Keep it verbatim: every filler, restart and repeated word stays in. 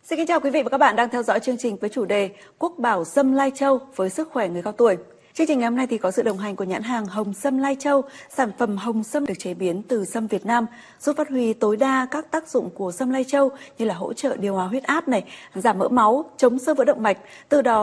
Xin kính chào quý vị và các bạn đang theo dõi chương trình với chủ đề Quốc bảo sâm Lai Châu với sức khỏe người cao tuổi. Chương trình ngày hôm nay thì có sự đồng hành của nhãn hàng Hồng Sâm Lai Châu, sản phẩm hồng sâm được chế biến từ sâm Việt Nam, giúp phát huy tối đa các tác dụng của sâm Lai Châu như là hỗ trợ điều hòa huyết áp này, giảm mỡ máu, chống xơ vữa động mạch, từ đó